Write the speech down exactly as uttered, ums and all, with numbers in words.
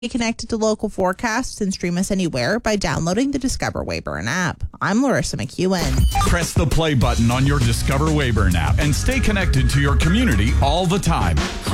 Stay connected to local forecasts and stream us anywhere by downloading the Discover Weyburn app. I'm Larissa McEwen. Press the play button on your Discover Weyburn app and stay connected to your community all the time.